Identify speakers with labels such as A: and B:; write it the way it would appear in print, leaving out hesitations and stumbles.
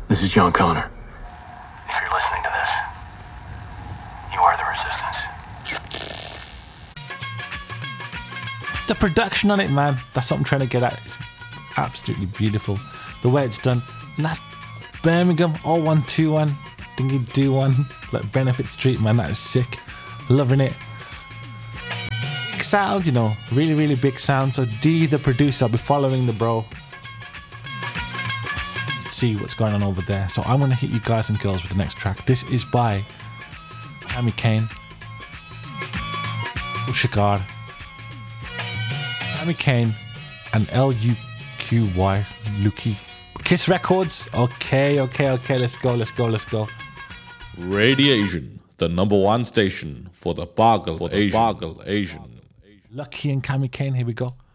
A: This is John Connor.
B: If you're listening to this, you are the resistance.
C: The production on it, man, that's what I'm trying to get at. It's absolutely beautiful. The way it's done. And that's Birmingham, all 121. Think you do one like Benefit Street, man. That is sick. Loving it. Big sound, you know, really, really big sound. So D, the producer, I'll be following the bro. See what's going on over there. So I'm going to hit you guys and girls with the next track. This is by Cami Kane, Ushagard, Cami Kane, and Luqy, Luqy. Kiss Records. Okay. Let's go.
D: Radiation, the number one station for the Bargle Asian.
C: Luqy and Cami Kane. Here we go.